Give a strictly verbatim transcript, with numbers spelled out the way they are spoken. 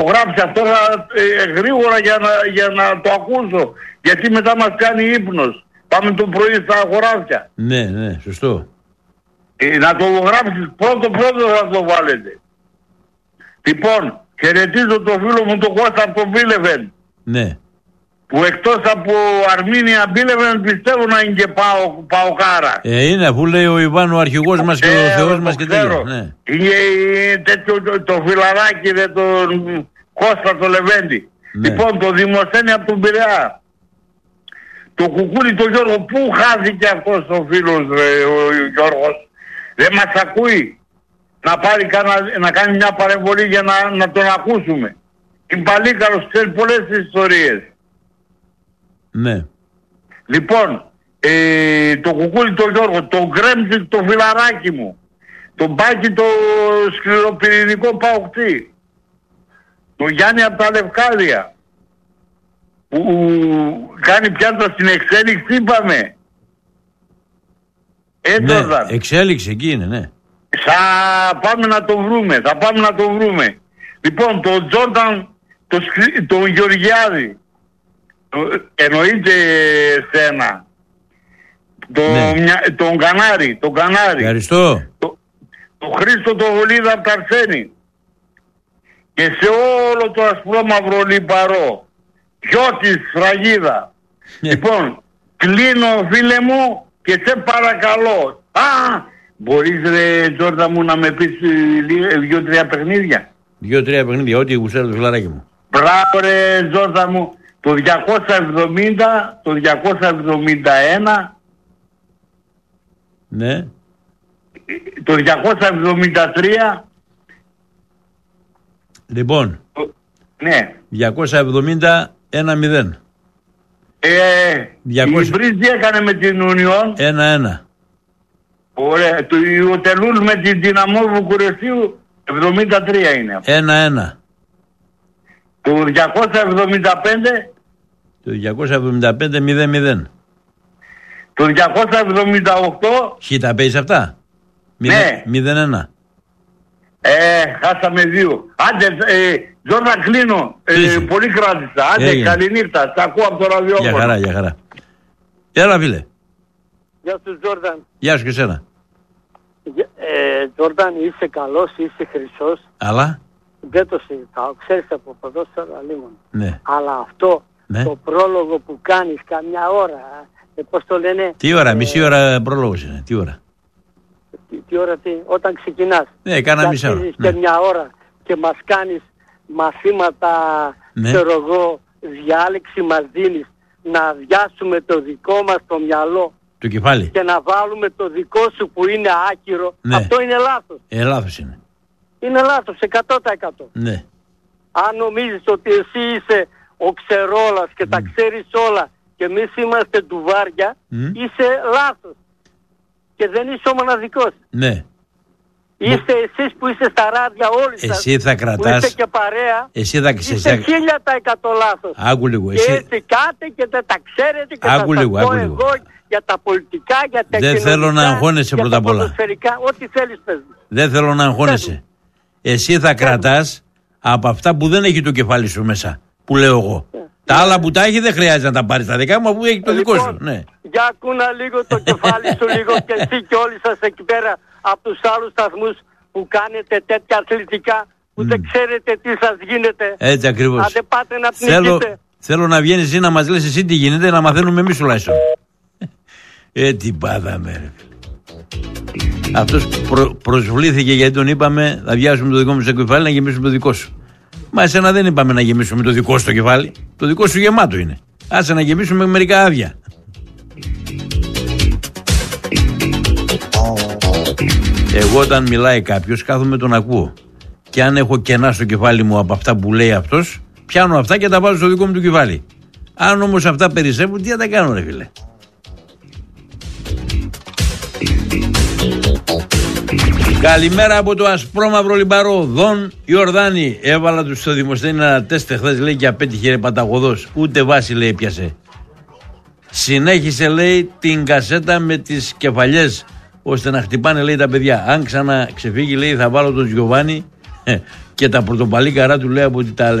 γράψει αυτό ε, γρήγορα για να, για να το ακούσω. Γιατί μετά μας κάνει ύπνος. Πάμε το πρωί στα χωράφια. Ναι, ναι, σωστό. Ε, να το γράψεις πρώτο πρώτο θα το βάλετε. Λοιπόν, χαιρετίζω το φίλο μου τον Κώστα από τον Μπίλεβεν. Ναι. Που εκτός από Αρμίνια Μπίλεβεν πιστεύω να είναι και πάω, παοκάρα. Ε, είναι, αφού λέει ο Ιβάν ο αρχηγός μας και ε, ο Θεός μας και τέτοιο. Ναι. Είναι, είναι τέτοιο το, το φιλαράκι δε τον Κώστα το Λεβέντη. Ναι. Λοιπόν, το Δημοσθένη από τον Πειραιά. Το κουκούλι το Γιώργο, πού χάθηκε αυτός ο φίλος ρε, ο Γιώργος. Δεν μας ακούει. Να πάρει κάνα, να κάνει μια παρεμβολή για να, να τον ακούσουμε. Είναι παλί καλός, ξέρει πολλές ιστορίες. Ναι. Λοιπόν, ε, το κουκούλι το Γιώργο, το Γκρέμψη το φιλαράκι μου, το Μπάκι το σκληροπυρηνικό παοκτή, το Γιάννη από τα Λευκάδια, που κάνει πιάτα στην εξέλιξη, είπαμε. Έτσι, ναι, εξέλιξη εκεί είναι, ναι. Θα πάμε να το βρούμε, θα πάμε να το βρούμε. Λοιπόν, το Τζόρνταν, το, το Γεωργιάδη, το, εννοείται σένα. Το, ναι. μια, τον Κανάρη, τον Κανάρη. Ευχαριστώ. Το, το Χρήστο το Βολίδα από τα Αρσένη. Και σε όλο το ασπρόμαυρο λιπαρό. Γιώτης Φραγίδα. Λοιπόν, κλείνω φίλε μου και σε παρακαλώ. Α, μπορείς ρε Τζόρντα μου να με πεις δύο-τρία παιχνίδια. Δύο-τρία παιχνίδια, ό,τι γουστάρει το φιλαράκι μου. Μπράβο ρε Τζόρντα μου. Το διακόσια εβδομήντα, το διακόσια εβδομήντα ένα. Ναι. Το διακόσια εβδομήντα τρία. Λοιπόν. Το, ναι. διακόσια εβδομήντα ένα μηδέν. Ε, διακόσια... η Μπρίζ τι έκανε με την Ουνιόν. ένα ένα. Ωραία. Ο Τελούλ με την Δυναμό Βουκουρεστίου εβδομήντα τρία είναι αυτό. ένα ένα. Το διακόσια εβδομήντα πέντε. Το διακόσια εβδομήντα πέντε μηδέν μηδέν. Το διακόσια εβδομήντα οκτώ. Χι τα παίζεις αυτά. Ναι. μηδέν ένα. Ε, χάσαμε δύο. Άντε, ε, Τζόρντα κλείνω. Ε, πολύ κράτησα. Άντε, Έγινε. καληνύχτα. Τα ακούω από το ραδιόφωνο. Για χαρά, για χαρά. Έλα φίλε. Γεια σου Τζόρνταν. Γεια σου και εσένα. Ε, Τζόρνταν, είσαι καλός, είσαι χρυσός. Αλλά. Δεν το συζητάω. Ξέρεις από ποδόσφαιρο αλίμον. Ναι. Αλλά αυτό ναι. το πρόλογο που κάνεις καμιά ώρα. Ε, πώς το λένε. Τι ώρα, ε, μισή ώρα πρόλογος είναι. Τι ώρα. Τι, τι ώρα, τι, όταν ξεκινάς. Ναι, κάνα μισή ώρα. Και ναι. μια ώρα και μας κάνεις μαθήματα, ναι. ξέρω εγώ, διάλεξη μας δίνεις να βιάσουμε το δικό μας το μυαλό. Το κεφάλι. Και να βάλουμε το δικό σου που είναι άκυρο. Ναι. Αυτό είναι λάθος. Ε, λάθος είναι. Είναι λάθος, εκατό τοις εκατό. Ναι. Αν νομίζεις ότι εσύ είσαι ο ξερόλας και mm. τα ξέρεις όλα και εμείς είμαστε ντουβάρια, mm. είσαι λάθος. Και δεν είσαι ο μοναδικός. Ναι. Είστε εσείς που είστε στα ράδια όλοι σας. Εσύ θα κρατάς. Που είστε και παρέα. Εσύ θα είστε χίλια τα εκατό λάθος. Άκου λίγο. Και εσύ... έτσι κάτε και δεν τα ξέρετε και άκου θα λίγο, σας πω άκου εγώ λίγο. για τα πολιτικά, για τα δεν κοινωνικά. Δεν θέλω να αγχώνεσαι πρώτα απ' όλα. Ό,τι θέλεις πες. Δεν θέλω να αγχώνεσαι. Εσύ θα κρατάς από αυτά που δεν έχει το κεφάλι σου μέσα. Που λέω εγώ. Yeah. Τα άλλα που τα έχει δεν χρειάζεται να τα πάρεις τα δικά μου, αφού έχει το λοιπόν, δικό σου. Ναι. Για ακούνα λίγο το κεφάλι σου λίγο και εσύ και όλοι σας εκεί πέρα από τους άλλους σταθμούς που κάνετε τέτοια αθλητικά που mm. δεν ξέρετε τι σας γίνεται. Έτσι ακριβώς. Αν δεν πάτε να θέλω, πνιγείτε. θέλω να βγαίνεις εσύ να μας λες εσύ τι γίνεται, να μαθαίνουμε εμείς τουλάχιστον. Ε, τι πάθαμε ρε. Αυτός προ, προσβλήθηκε γιατί τον είπαμε θα βιάσουμε το δικό μου στο κεφάλι να γεμίσουμε το δικό σου. Μα εσένα δεν είπαμε να γεμίσουμε το δικό σου το κεφάλι. Το δικό σου γεμάτο είναι. Άσε να γεμίσουμε με μερικά άδεια. Εγώ όταν μιλάει κάποιος κάθομαι τον ακούω. Και αν έχω κενά στο κεφάλι μου από αυτά που λέει αυτός, πιάνω αυτά και τα βάζω στο δικό μου το κεφάλι. Αν όμως αυτά περισσεύουν, τι θα τα κάνω ρε φίλε. Καλημέρα από το ασπρόμαυρο λιμπαρό. Δον Ιορδάνη. Έβαλα του στο Δημοσθένη ένα τεστ χθες, λέει, και απέτυχε ρε παταγωδός. Ούτε βάση, λέει, πιάσε. Συνέχισε, λέει, την κασέτα με τις κεφαλιές ώστε να χτυπάνε, λέει, τα παιδιά. Αν ξαναξεφύγει, λέει, θα βάλω τον Γιωβάνι Και τα πρωτοπαλή καρά του λέει από την